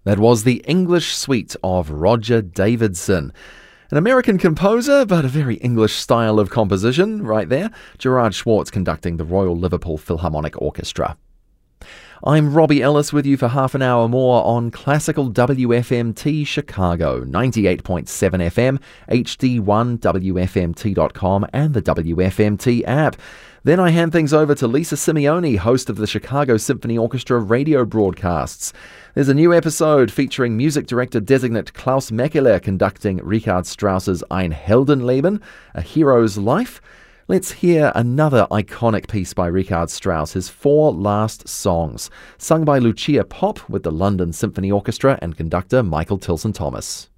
That was the English Suite of Roger Davidson. An American composer, but a very English style of composition right there. Gerard Schwartz conducting the Royal Liverpool Philharmonic Orchestra. I'm Robbie Ellis with you for half an hour more on Classical WFMT Chicago, 98.7 FM, HD1, WFMT.com and the WFMT app. Then I hand things over to Lisa Simeone, host of the Chicago Symphony Orchestra radio broadcasts. There's a new episode featuring music director designate Klaus Mekele conducting Richard Strauss's Ein Heldenleben, A Hero's Life. Let's hear another iconic piece by Richard Strauss, his Four Last Songs, sung by Lucia Popp with the London Symphony Orchestra and conductor Michael Tilson Thomas.